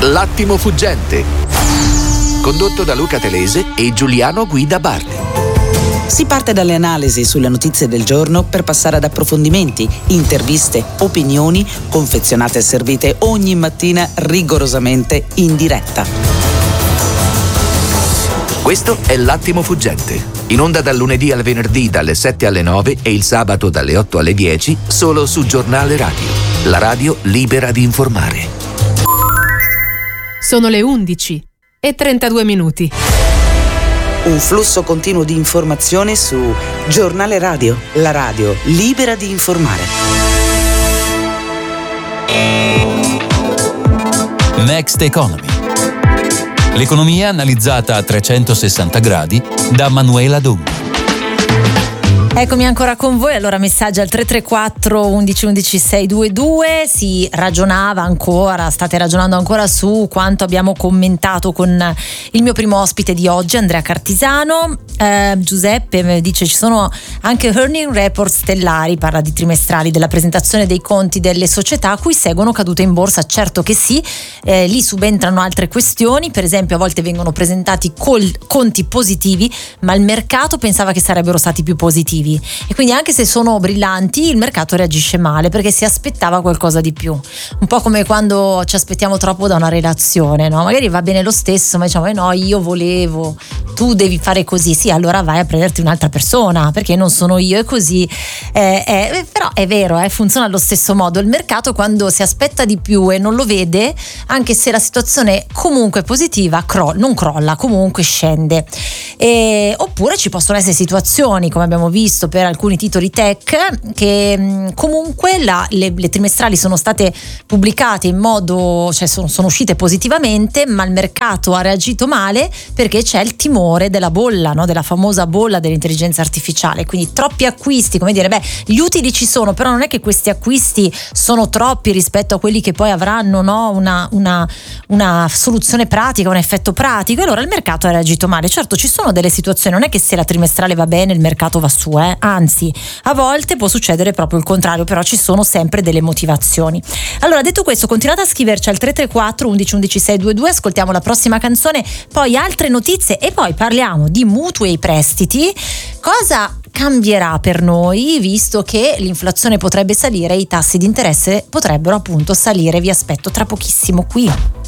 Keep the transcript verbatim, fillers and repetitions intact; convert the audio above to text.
L'attimo fuggente, condotto da Luca Telese e Giuliano Guida Bardi. Si parte dalle analisi sulle notizie del giorno per passare ad approfondimenti, interviste, opinioni, confezionate e servite ogni mattina rigorosamente in diretta. Questo è L'attimo fuggente, in onda dal lunedì al venerdì dalle sette alle nove e il sabato dalle otto alle dieci, solo su Giornale Radio, la radio libera di informare. Sono le undici e trentadue minuti. Un flusso continuo di informazione su Giornale Radio, la radio libera di informare. Next Economy. L'economia analizzata a trecentosessanta gradi da Manuela Donghi. Eccomi ancora con voi. Allora, messaggio al tre tre quattro undici undici seicentoventidue. Si ragionava ancora, state ragionando ancora su quanto abbiamo commentato con il mio primo ospite di oggi, Andrea Cartisano. eh, Giuseppe dice ci sono anche earning report stellari, parla di trimestrali della presentazione dei conti delle società a cui seguono cadute in borsa. Certo che sì, eh, lì subentrano altre questioni, per esempio a volte vengono presentati col- conti positivi ma il mercato pensava che sarebbero stati più positivi e quindi anche se sono brillanti il mercato reagisce male perché si aspettava qualcosa di più, un po' come quando ci aspettiamo troppo da una relazione, no? Magari va bene lo stesso ma diciamo eh no, io volevo, tu devi fare così, sì, allora vai a prenderti un'altra persona perché non sono io, e così eh, eh, però è vero, eh, funziona allo stesso modo. Il mercato quando si aspetta di più e non lo vede, anche se la situazione comunque è positiva, cro- non crolla, comunque scende. E, oppure ci possono essere situazioni come abbiamo visto per alcuni titoli tech che mh, comunque la, le, le trimestrali sono state pubblicate in modo, cioè sono, sono uscite positivamente ma il mercato ha reagito male perché c'è il timore della bolla, no? Della famosa bolla dell'intelligenza artificiale, quindi troppi acquisti, come dire, beh, gli utili ci sono però non è che questi acquisti sono troppi rispetto a quelli che poi avranno, no? una, una, una soluzione pratica, un effetto pratico, e allora il mercato ha reagito male. Certo ci sono delle situazioni, non è che se la trimestrale va bene il mercato va su, eh? Anzi a volte può succedere proprio il contrario, però ci sono sempre delle motivazioni. Allora, detto questo, continuate a scriverci al tre tre quattro undici undici seicentoventidue, ascoltiamo la prossima canzone, poi altre notizie e poi parliamo di mutui e prestiti. Cosa cambierà per noi visto che l'inflazione potrebbe salire e i tassi di interesse potrebbero appunto salire? Vi aspetto tra pochissimo qui.